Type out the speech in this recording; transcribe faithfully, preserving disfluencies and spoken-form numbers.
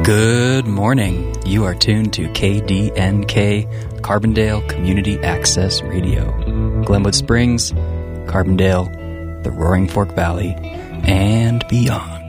Good morning. You are tuned to K D N K, Carbondale Community Access Radio. Glenwood Springs, Carbondale, the Roaring Fork Valley, and beyond.